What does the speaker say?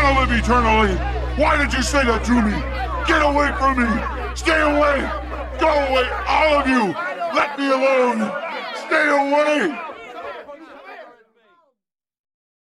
want to live eternally. Why did you say that to me? Get away from me. Stay away. Go away, all of you. Let me alone. Stay away.